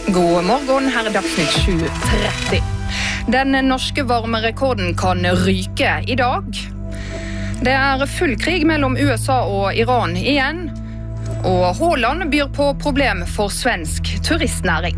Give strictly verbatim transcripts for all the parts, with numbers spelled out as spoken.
God morgen, her er Dagsnytt sju tretti. Den norske varmerekorden kan ryke i dag. Det er full krig mellom U S A og Iran igjen, og Haaland byr på problem for svensk turistnæring.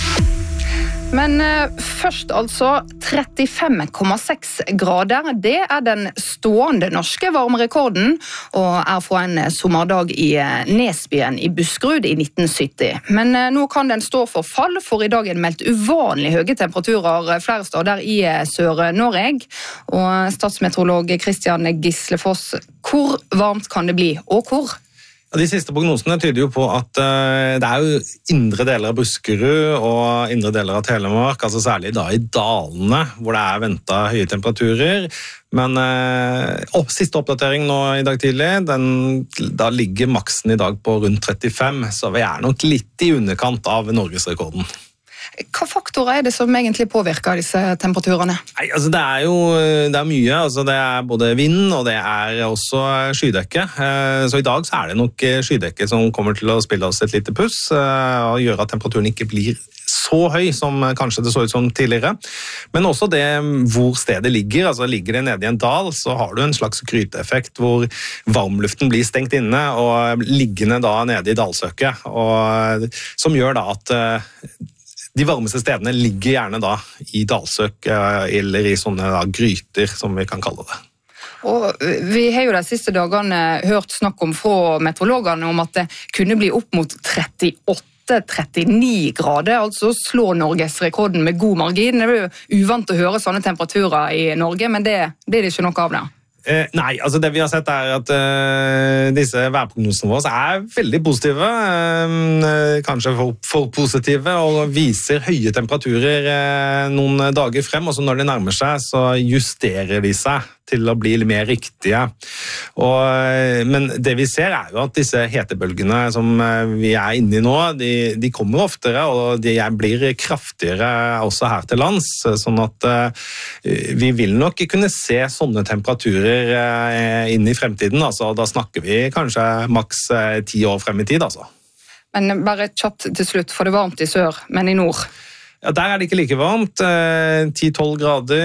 Men først altså trettifem komma seks grader. Det er den stående norske varmerekorden, og er fra en sommerdag i Nesbyen i Buskerud i nitten sytti. Men nå kan den stå for fall, for i dag er det meldt uvanlig høye temperaturer flere steder i Sør-Norge. Og statsmeteorolog Christian Gislefoss, hvor varmt kan det bli, og hvor? De siste prognosene tyder jo på at uh, det er jo indre deler av Buskerud og indre deler av Telemark, altså særlig da i dalene, hvor det er ventet høye temperaturer. Men uh, opp, siste oppdatering nå i dag tidlig, den, da ligger maksen i dag på rundt trettifem, så vi er nok litt i underkant av Norgesrekorden. Hva faktorer er det som egentlig påvirker disse temperaturene? Nei, altså det er jo det er mye. Altså det er både vind og det er også skydekke. Så i dag så er det nok skydekke som kommer til å spille oss et lite puss og gjøre at temperaturen ikke blir så høy som kanskje det så ut som tidligere. Men også det hvor stedet ligger. Altså ligger det nede i en dal, så har du en slags gryteeffekt hvor varmluften blir stengt inne og liggende da nede i dalsøket, og som gjør da at de varmeste stedene ligger gjerne da i dalsøk eller i sånne da, gryter, som vi kan kalle det. Og vi har jo de siste dagene hørt snakk om fra meteorologene om at det kunne bli opp mot trettiåtte trettioni grader, altså slå Norges rekorden med god margin. Det er jo uvant å høre sånne temperaturer i Norge, men det, det er det ikke noe av det. Eh, nei, altså det vi har sett er at uh, disse værprognosene våre er veldig positive, uh, kanskje for, for positive, og viser høye temperaturer uh, noen dager frem, og så når det nærmer seg, så justerer de seg til å bli mer riktige. Og, men det vi ser er jo at disse hetebølgene som vi er inne i nå, de, de kommer oftere, og de blir kraftigere også her til lands, sånn at uh, vi vil nok kunne se sånne temperaturer uh, inn i fremtiden. Altså, da snakker vi kanskje maks uh, ti år frem i tid. Altså. Men bare kjapt til slutt, for det er varmt i sør, men i nord? Ja, der er det ikke like varmt, ti til tolv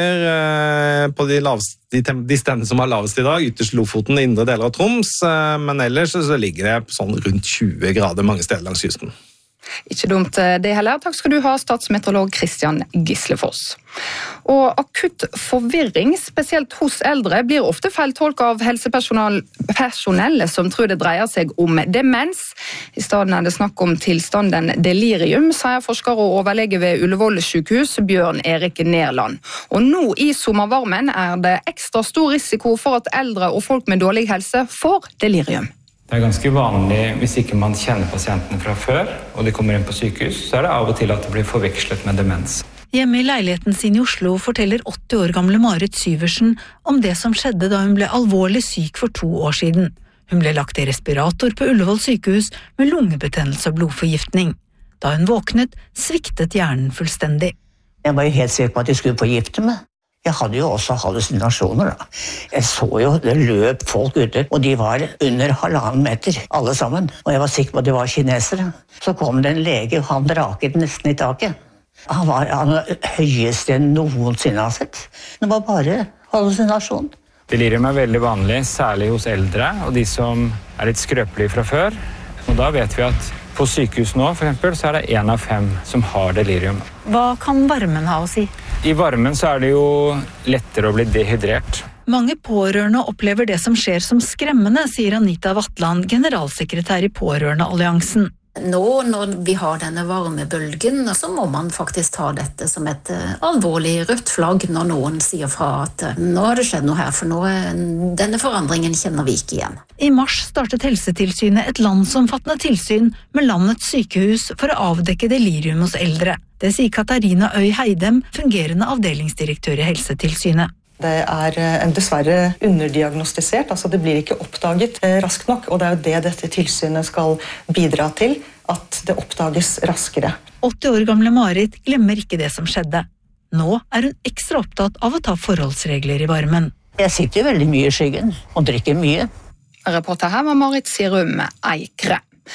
grader på de, laveste, de, de stedene som er lavest i dag, ytterst Lofoten, indre deler av Troms, men ellers så ligger det sånn rundt tjue grader mange steder langs kysten. Ikke dumt det heller. Takk skal du ha, statsmeteorolog Christian Gislefoss. Og akutt forvirring, spesielt hos eldre, blir ofte feiltolket av helsepersonell som tror det dreier seg om demens. I stedet er det snakk om tilstanden delirium, sier forsker og overlege ved Ullevål sykehus, Bjørn Erik Nerland. Og nå i sommervarmen er det ekstra stor risiko for at eldre og folk med dårlig helse får delirium. Det er ganske vanlig hvis ikke man kjenner pasienten fra før, og de kommer inn på sykehus, så er det av og til at det blir forvekslet med demens. Hjemme i leiligheten sin i Oslo forteller åtti år gamle Marit Syversen om det som skjedde da hun ble alvorlig syk for to år siden. Hun ble lagt i respirator på Ullevål sykehus med lungebetennelse og blodforgiftning. Da hun våknet, sviktet hjernen fullstendig. Jeg var jo helt sikker på at de skulle forgifte meg. Jeg hadde jo også hallusinasjoner da. Jeg så jo, det løp folk ute, og de var under halvannen meter, alle sammen. Og jeg var sikker på at de var kinesere. Så kom det en lege, og han draket nesten i taket. Han var han høyeste jeg noensinne har sett. Det var bare hallusinasjon. Delirium er veldig vanlig, særlig hos eldre, og de som er litt skrøpelige fra før. Og da vet vi at på sykehus nå, for eksempel, så er det en av fem som har delirium. Hva kan varmen ha å si? I varmen så er det jo lettere å bli dehydrert. Mange pårørende opplever det som skjer som skremmende, sier Anita Vatland, generalsekretær i Pårørendealliansen. Nå når vi har denne varmebølgen, så må man faktisk ta dette som et alvorlig rødt flagg når noen sier fra at nå har det skjedd noe her, for nå, denne forandringen kjenner vi ikke igjen. I mars startet Helsetilsynet et landsomfattende tilsyn med landets sykehus for å avdekke delirium hos eldre. Det sier Katarina Øy Heidem, fungerende avdelingsdirektør i Helsetilsynet. Det er dessverre underdiagnostisert, altså det blir ikke oppdaget raskt nok, og det er jo det dette tilsynet skal bidra til, at det oppdages raskere. åtti år gamle Marit glemmer ikke det som skjedde. Nå er hun ekstra opptatt av å ta forholdsregler i varmen. Jeg sitter jo veldig mye i skyggen, og drikker mye. Reporter her var Marit Sirum Eikre.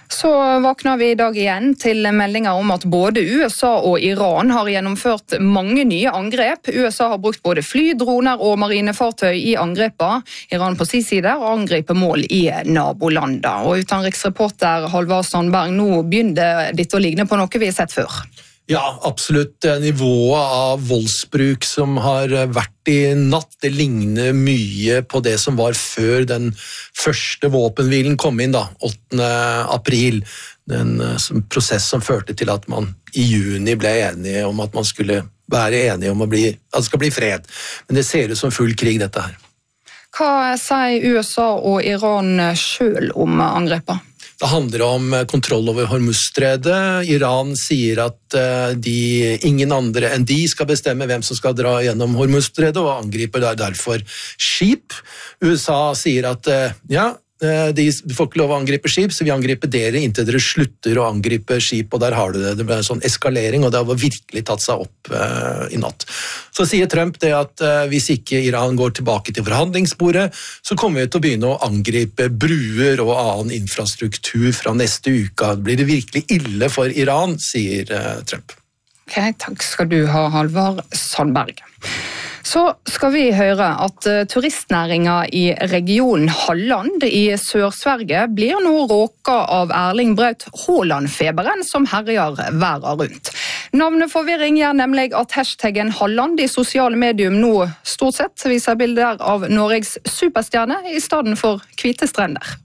Så våkner vi i dag igjen til meldinger om at både U S A og Iran har gjennomført mange nye angrep. U S A har brukt både fly, droner og marinefartøy i angrepa. Iran på sin side angriper mål i nabolanda. Og utenriksreporter Halvard Sandberg, nå begynner dette å ligne på noe vi har sett før. Ja, absolutt. Nivået av voldsbruk som har vært i natt, det ligner mye på det som var før den første våpenhvilen kom inn, da, åttende april. Den prosess som førte til at man i juni ble enige om at man skulle være enige om å bli, at det skal bli fred. Men det ser ut som full krig, dette her. Hva sier U S A og Iran selv om angrepa? Det handler om kontroll over Hormuzstredet. Iran sier at de, ingen andre enn de skal bestemme hvem som skal dra gjennom Hormuzstredet, og angriper derfor skip. U S A sier at ja, de får ikke lov å angripe skip, så vi angriper dere inntil dere slutter å angripe skip, og der har du det. Det ble en sånn eskalering, og det har virkelig tatt seg opp uh, i natt. Så sier Trump det at uh, hvis ikke Iran går tilbake til forhandlingsbordet, så kommer vi til å begynne å angripe bruer og annen infrastruktur fra neste uke. Blir det virkelig ille for Iran, sier uh, Trump. Ok, takk skal du ha, Halvard Sandberg. Så skal vi høre at turistnæringen i regionen Halland i Sør-Sverige blir nå råket av Erling Braut Haaland-feberen som herjer verden rundt. Navneforvirring gjør nemlig at hashtaggen Halland i sosiale medium nå stort sett viser bilder av Norges superstjerne i stedet for hvite strender.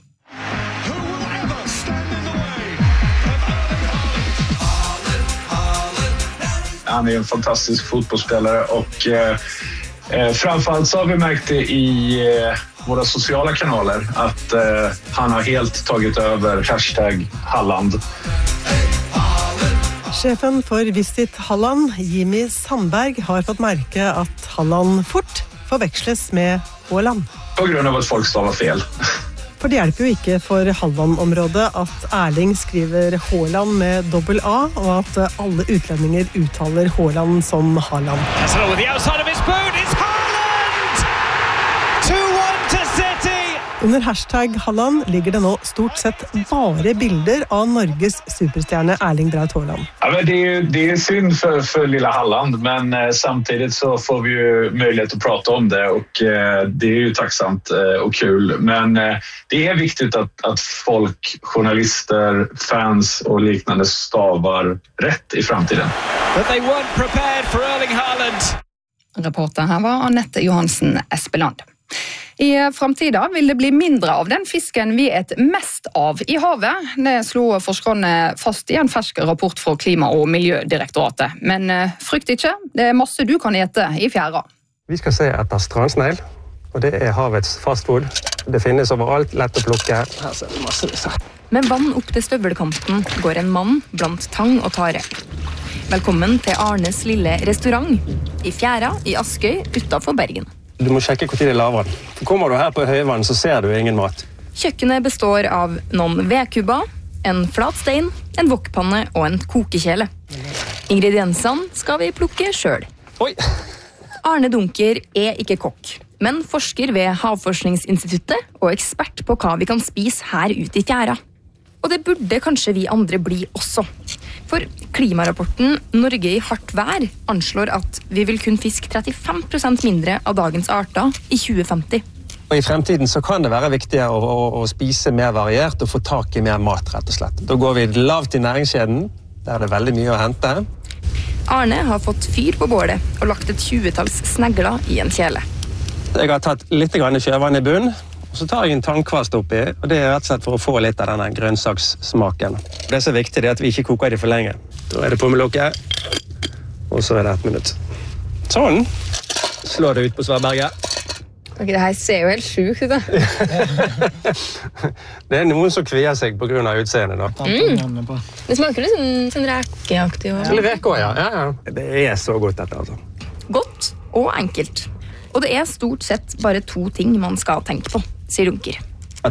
Han är en fantastisk fotbollsspelare och eh, framförallt så har vi märkt det i eh, våra sociala kanaler att eh, han har helt tagit över hashtag Halland. Sjefen for Visit Halland, Jimmy Sandberg, har fått merke at Halland fort forveksles med Haaland. På grunn av at folk stavar fel. For det hjelper jo ikke for Halland-området at Erling skriver Haaland med dobbel A, og at alle utlendinger uttaler Haaland som Haaland. Under hashtag Halland ligger det nå stort sett bare bilder av Norges superstjerne Erling Braut Haaland. Ja, men det, är, det är synd för, för lilla Halland, men eh, samtidigt så får vi ju möjlighet att prata om det och eh, det är ju tacksamt eh, och kul. Men eh, det är viktigt att, att folk, journalister, fans och liknande stavar rätt i framtiden. But they weren't prepared for Erling Haaland. Reporter her var Annette Johansen Espeland. I framtiden vil det bli mindre av den fisken vi et mest av i havet. Det slo forskerne fast i en fersk rapport fra Klima- og Miljødirektoratet. Men frykt ikke, det er masse du kan ete i fjæra. Vi skal se etter strandsneil, og det er havets fastfood. Det finnes overalt, lett å plukke. Her ser vi masse disse. Med vann opp til støvelkanten går en mann blant tang og tare. Velkommen til Arnes lille restaurant i fjæra i Askøy utenfor Bergen. Du må sjekke hvor tid det er lavere. For kommer du her på høyvann, så ser du ingen mat. Kjøkkenet består av noen vedkubber, en flat stein, en wokpanne og en kokekjele. Ingrediensene skal vi plukke selv. Oi! Arne Dunker er ikke kokk, men forsker ved Havforskningsinstituttet og ekspert på hva vi kan spise her ute i fjæra. Og det burde kanskje vi andre bli også. For klimarapporten Norge i hardt vær anslår at vi vil kunne fiske trettifem prosent mindre av dagens arter i tjue femti. Og i fremtiden så kan det være viktig å, å, å spise mer variert og få tak i mer mat, rett og slett. Da går vi lavt i næringskjeden, der er det veldig mye å hente. Arne har fått fyr på bålet og lagt et tjuetalls snegler i en kjele. Jeg har tatt litt grann sjøvann i bunn, og så tar jeg en tannkvast oppi, og det er rett og slett for å få litt av denne grønnsakssmaken. Det som er viktig er at vi ikke koker det for lenge. Da er det på med lukket, og så er det ett minutt. Sånn! Slå det ut på Svaberget. Ok, det her ser jo helt sjukt ut, da. Det er noen som kvier seg på grunn av utseendet, da. Mm. Det smaker litt sånn, sånn rekeaktig. Eller reke også, ja. Ja, ja. Det er så godt dette, altså. Godt og enkelt. Og det er stort sett bare to ting man skal tenke på, sier Dunker.